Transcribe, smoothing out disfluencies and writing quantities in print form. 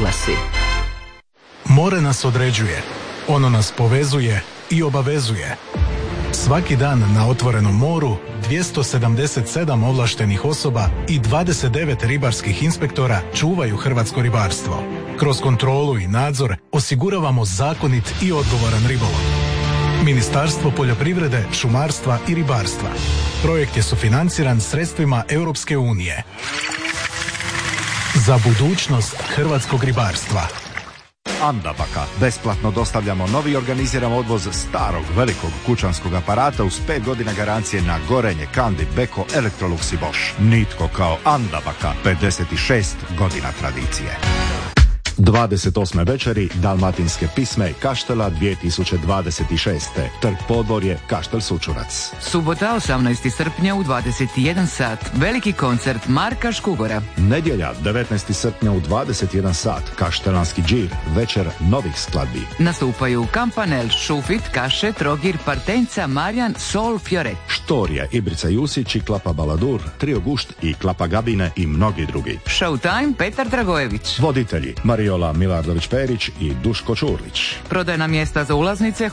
oglasi. More nas određuje, ono nas povezuje i obavezuje. Svaki dan na otvorenom moru 277 ovlaštenih osoba i 29 ribarskih inspektora čuvaju hrvatsko ribarstvo. Kroz kontrolu i nadzor osiguravamo zakonit i odgovoran ribolov. Ministarstvo poljoprivrede, šumarstva i ribarstva. Projekt je sufinanciran sredstvima Europske unije. Za budućnost hrvatskog ribarstva. Andabaka. Besplatno dostavljamo novi organiziran odvoz starog velikog kućanskog aparata uz 5 godina garancije na gorenje, Kandi, Beko, Electrolux i Bosch. Nitko kao Andabaka. 56 godina tradicije. 28. večeri Dalmatinske pisme Kaštela 2026. Trg Podvorje, Kaštel Sučurac. Subota 18. srpnja u 21 sat. Veliki koncert Marka Škugora. Nedjelja 19. srpnja u 21 sat. Kaštelanski džir, večer novih skladbi. Nastupaju Kampanel, Šufit, Kaše, Trogir, Partenca, Marjan, Sol, Fioret. Štorija, Ibrica Jusić i Klapa Baladur, Trio Gušt i Klapa Gabine i mnogi drugi. Showtime Petar Dragojević. Voditelji Mariola Milardović-Perić i Duško Čurlić. Prodajna mjesta za ulaznice